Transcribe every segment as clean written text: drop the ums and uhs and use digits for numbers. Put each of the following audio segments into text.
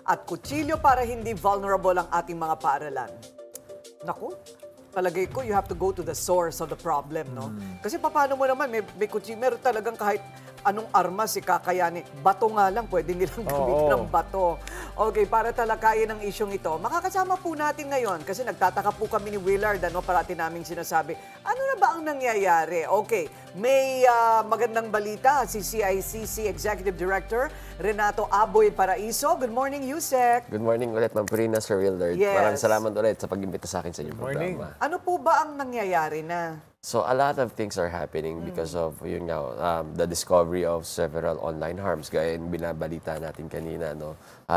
at kutsilyo para hindi vulnerable ang ating mga paaralan. Naku, palagay ko you have to go to the source of the problem, no? Kasi paano mo naman, may kutsilyo, meron talagang kahit anong armas si kakayanin. Bato nga lang, pwede nilang gamitin ng bato. Okay, para talakayin ang isyong ito, makakasama po natin ngayon kasi nagtataka po kami ni Willard, parati naming sinasabi, ano na ba ang nangyayari? Okay, may magandang balita si CICC Executive Director Renato Aboy Paraiso. Good morning, Yusek. Good morning ulit, Ma'am Purina, Sir Willard. Yes. Maraming salamat ulit sa pag-imbita sa akin sa inyong programa. Ano po ba ang nangyayari na? So, a lot of things are happening because of, yun nga, the discovery of several online harms. Gaya yung binabalita natin kanina, no?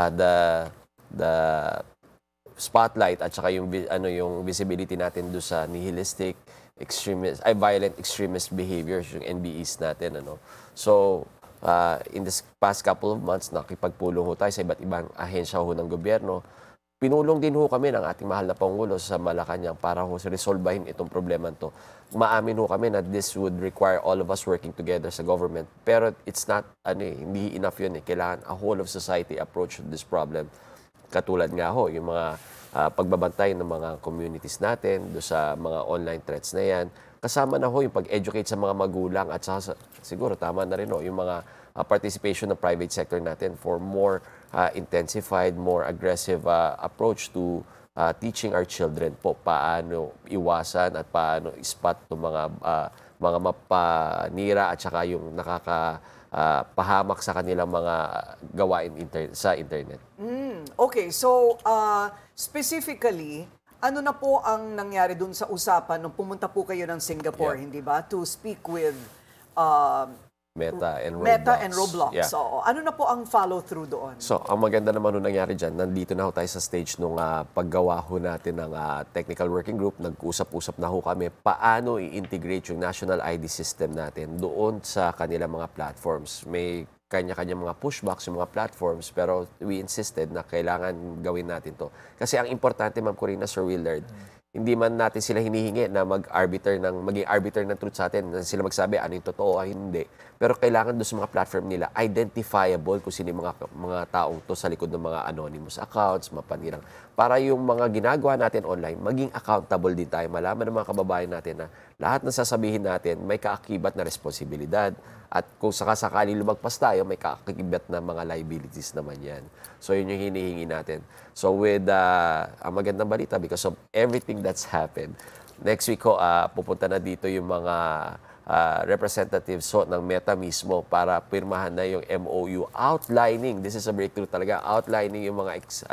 The spotlight at saka yung, yung visibility natin do sa nihilistic, violent extremist behaviors, yung NBEs natin, ano? So, in this past couple of months, nakipagpulong ho tayo sa iba't ibang ahensya ho ng gobyerno. Pinulong din ho kami ng ating mahal na Pangulo sa Malacanang para ho resolbahin itong problema to. Maamin ho kami na this would require all of us working together sa government. Pero it's not, hindi enough yun. Kailangan a whole of society approach to this problem. Katulad nga ho, yung mga pagbabantay ng mga communities natin do sa mga online threats na yan. Kasama na ho yung pag-educate sa mga magulang at saka, siguro tama na rin ho, yung mga participation ng private sector natin for more intensified, more aggressive approach to teaching our children po paano iwasan at paano spot ng mga mapanira at saka yung nakakapahamak sa kanilang mga gawain sa internet. Okay, so specifically, ano na po ang nangyari dun sa usapan nung pumunta po kayo ng Singapore, hindi ba? To speak with Meta and Roblox. Yeah. So, ano na po ang follow-through doon? So, ang maganda naman nung nangyari dyan, nandito na ho tayo sa stage nung paggawa ho natin ng technical working group. Nag-usap-usap na ho kami paano i-integrate yung national ID system natin doon sa kanilang mga platforms. May kanya-kanya mga pushbacks yung mga platforms, pero we insisted na kailangan gawin natin to. Kasi ang importante, Ma'am Corina, Sir Willard, hindi man natin sila hinihingi na maging arbiter ng truth sa atin, na sila magsabi ano yung totoo o hindi. Pero kailangan doon sa mga platform nila, identifiable kung sino yung mga taong to sa likod ng mga anonymous accounts, mapanirang. Para yung mga ginagawa natin online, maging accountable din tayo. Malaman ng mga kababayan natin na lahat ng sasabihin natin may kaakibat na responsibilidad. At kung sakasakali lumagpas tayo, may kaakibat na mga liabilities naman yan. So yun yung hinihingi natin. So with ang magandang balita, because of everything that's happened, next week ko pupunta na dito yung mga representatives ng Meta mismo para pirmahan na yung MOU outlining, this is a breakthrough talaga, outlining yung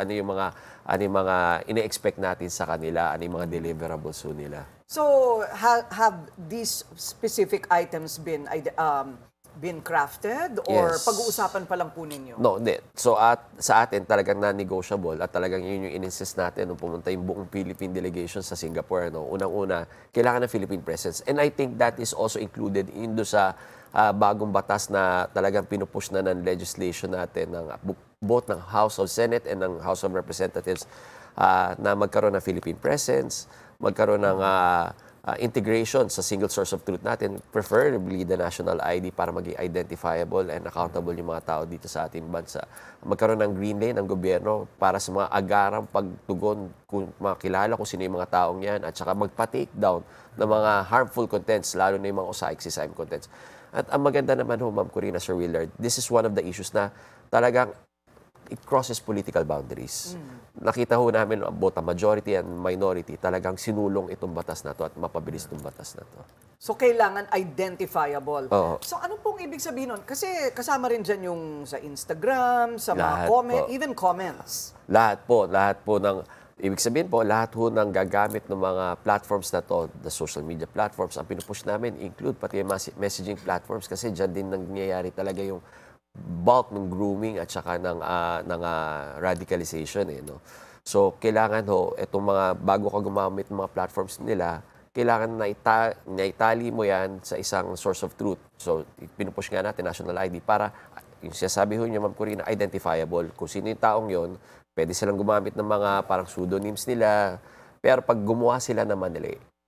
mga ine-expect natin sa kanila, yung mga deliverables nila. So, have these specific items been crafted or Yes. pag-uusapan pa lang po ninyo? No, hindi. So sa atin talagang non-negotiable at talagang yun yung in-insist natin nung pumunta yung buong Philippine delegation sa Singapore. No? Unang-una, kailangan ng Philippine presence. And I think that is also included sa bagong batas na talagang pinupush na ng legislation natin ng both ng House of Senate and ng House of Representatives na magkaroon ng Philippine presence, magkaroon ng integration sa single source of truth natin, preferably the national ID para maging identifiable and accountable yung mga tao dito sa ating bansa. Magkaroon ng green lane ng gobyerno para sa mga agarang pagtugon kung makilala kung sino yung mga taong yan at saka magpa-take down ng mga harmful contents, lalo na yung mga usaik-sisayim contents. At ang maganda naman ho, Ma'am Corina, Sir Willard, this is one of the issues na talagang it crosses political boundaries. Nakita ho namin both the majority and minority talagang sinulong itong batas na to at mapabilis itong batas na to. So, kailangan identifiable. Oo. So, ano pong ibig sabihin nun? Kasi kasama rin dyan yung sa Instagram, sa mga Lahat comment, po. even comments. Lahat po ng ibig sabihin po, lahat ho ng gagamit ng mga platforms na to, the social media platforms, ang pinupush namin include pati yung messaging platforms kasi dyan din nangyayari talaga yung bulk ng grooming at saka ng radicalization. No? So, kailangan itong mga, bago ka gumamit ng mga platforms nila, kailangan na itali mo yan sa isang source of truth. So, pinupush nga natin national ID para, yung sinasabi ho niyo, Ma'am Corina, identifiable. Kung sino yung taong yon, pwede silang gumamit ng mga parang pseudonyms nila. Pero pag gumawa sila ng mali,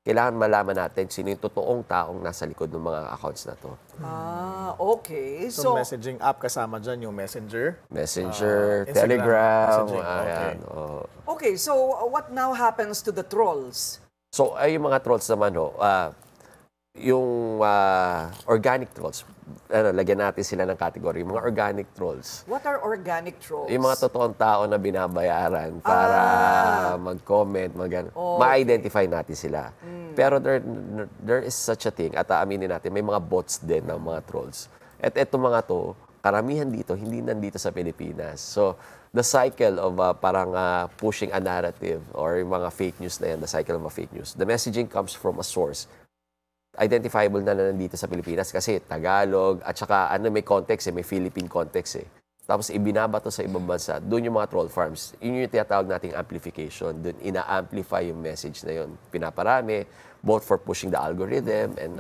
kailangan malaman natin sino yung totoong taong nasa likod ng mga accounts na to. Okay. So, So, messaging app kasama dyan yung Messenger. Messenger, Instagram Telegram, messaging, okay. ayan. okay, so what now happens to the trolls? So, ay yung mga trolls naman, yung organic trolls, lagyan natin sila ng category, yung mga organic trolls. What are organic trolls? Yung mga totoong tao na binabayaran para mag-comment, ma-identify natin sila. Pero there is such a thing, at aaminin natin, may mga bots din ng mga trolls. At eto mga to, karamihan dito, hindi nandito sa Pilipinas. So, the cycle of pushing a narrative or yung mga fake news na yan, the cycle of a fake news, the messaging comes from a source identifiable na nandito sa Pilipinas kasi Tagalog at saka may context may Philippine context Tapos ibinabato sa ibang bansa, doon yung mga troll farms. Yun yung tinatawag nating amplification. Doon ina-amplify yung message na yun. Pinaparami, both for pushing the algorithm and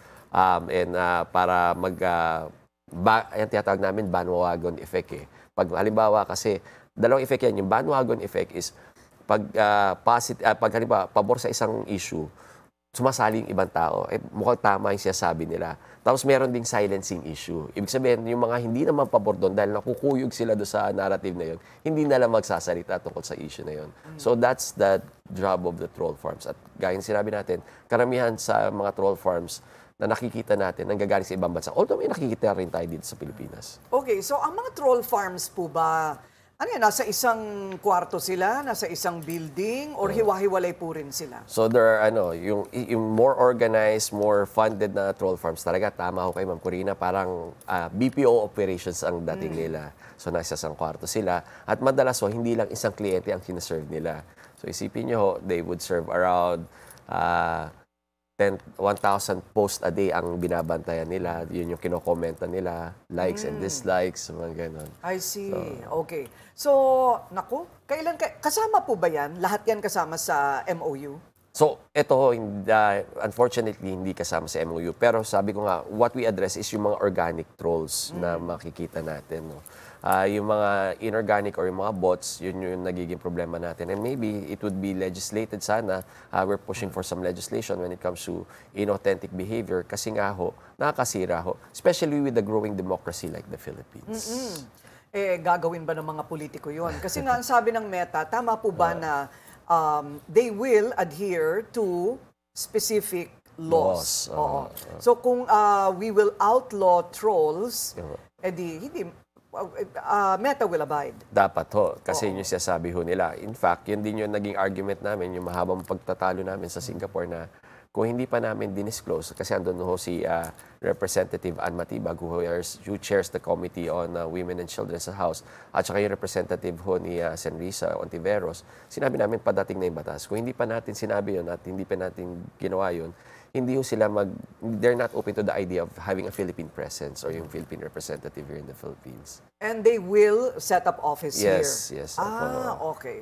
para yung tinatawag namin bandwagon effect Pag halimbawa kasi, dalawang effect yan. Yung bandwagon effect is pag halimbawa, pabor sa isang issue, sumasali yung ibang tao. Mukhang tama yung sinasabi nila. Tapos meron ding silencing issue. Ibig sabihin, yung mga hindi naman pabor doon dahil nakukuyog sila doon sa narrative na yun, hindi na lang magsasalita tungkol sa issue na yun. So that's the job of the troll farms. At gaya ng sinabi natin, karamihan sa mga troll farms na nakikita natin, nanggagaling sa ibang bansa. Although may nakikita rin tayo dito sa Pilipinas. Okay, so ang mga troll farms po ba, nasa isang kwarto sila, nasa isang building, or hiwa-hiwalay po rin sila? So there are yung more organized, more funded na troll farms talaga, tama ho kay Ma'am Corina, parang BPO operations ang dating nila. So nasa isang kwarto sila at madalas hindi lang isang kliyente ang sinaserve nila. So isipin niyo they would serve around 1,000 posts a day ang binabantayan nila. Yun yung kinokomenta nila, likes and dislikes, mga ganon. I see. Okay. So, kasama po ba yan? Lahat yan kasama sa MOU? So, ito, unfortunately, hindi kasama sa MOU. Pero sabi ko nga, what we address is yung mga organic trolls na makikita natin. Yung mga inorganic or yung mga bots, yun yung nagiging problema natin. And maybe it would be legislated sana. We're pushing for some legislation when it comes to inauthentic behavior. Kasi nga nakakasira especially with the growing democracy like the Philippines. Gagawin ba ng mga politiko yun? Kasi nga, ang sabi ng Meta, tama po ba na they will adhere to specific laws? Oo. So kung we will outlaw trolls, Meta will abide. Dapat kasi yun yung sinasabi nila. In fact, yun din yung naging argument namin, yung mahabang pagtatalo namin sa Singapore na kung hindi pa namin dinisclose, kasi andun si Representative Ann Matibag who chairs the Committee on Women and Children sa House at saka yung representative ni Senrisa Ontiveros, sinabi namin padating na yung batas. Kung hindi pa natin sinabi yun at hindi pa natin ginawa yun, hindi sila they're not open to the idea of having a Philippine presence or yung Philippine representative here in the Philippines. And they will set up office here? Yes. Okay.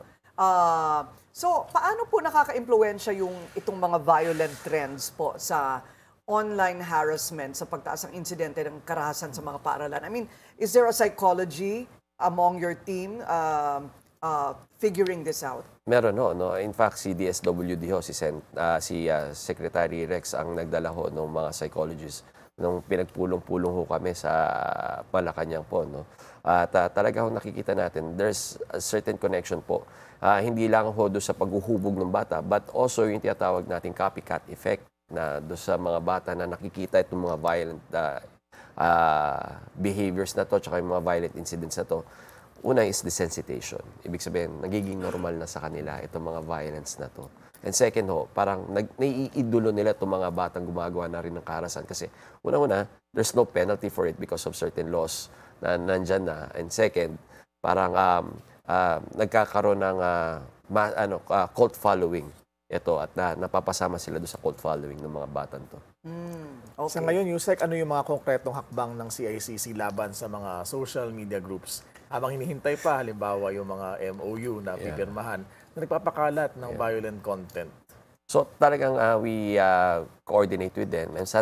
So, paano po nakaka-impluwensya itong mga violent trends po sa online harassment, sa pagtaas ng insidente ng karahasan sa mga paaralan? I mean, is there a psychology among your team figuring this out? Meron In fact, si DSWD si Secretary Rex ang nagdala ng mga psychologists nung pinagpulong-pulong kami sa Malacanang po. At talaga nakikita natin, there's a certain connection po. Hindi lang doon sa paghuhubog ng bata, but also yung tinatawag nating copycat effect na doon sa mga bata na nakikita itong mga violent behaviors na to, tsaka yung mga violent incidents na to. Una is desensitization. Ibig sabihin, nagiging normal na sa kanila itong mga violence na to. And second parang naiidulo nila itong mga batang gumagawa na rin ng karahasan. Kasi una-una, there's no penalty for it because of certain laws na nandyan na. And second, parang nagkakaroon ng cult following ito at napapasama sila doon sa cult following ng mga batang to. Okay. Sa ngayon, Yusek, ano yung mga konkretong hakbang ng CICC laban sa mga social media groups? Habang hinihintay pa, halimbawa, yung mga MOU na pipirmahan na nagpapakalat ng violent content. So talagang we coordinate with them and